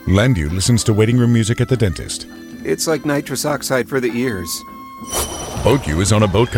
Landu listens to waiting room music at the dentist. It's like nitrous oxide for the ears. Boat U is on a boat